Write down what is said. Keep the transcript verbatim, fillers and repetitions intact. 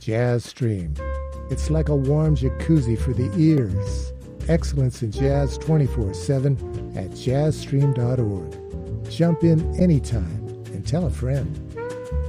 Jazz Stream. It's like a warm jacuzzi for the ears. Excellence in jazz twenty-four seven at jazz stream dot org. Jump in anytime and tell a friend.